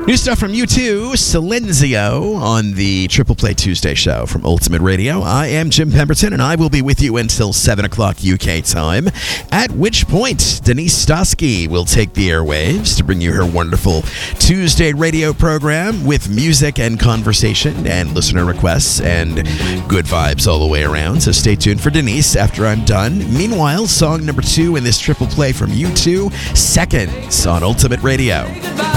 New stuff from U2, Silenzio on the Triple Play Tuesday show from Ultimate Radio. I am Jim Pemberton, and I will be with you until 7 o'clock UK time, at which point Denise Stosky will take the airwaves to bring you her wonderful Tuesday radio program with music and conversation and listener requests and good vibes all the way around. So stay tuned for Denise after I'm done. Meanwhile, song number 2 in this Triple Play from U2, Seconds on Ultimate Radio.